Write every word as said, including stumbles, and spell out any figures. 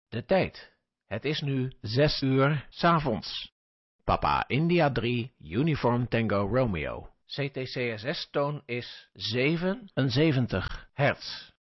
De tijd. Het is nu zes uur 's avonds. Papa India drie, Uniform Tango Romeo. C T C S S-toon is zevenenzeventig hertz.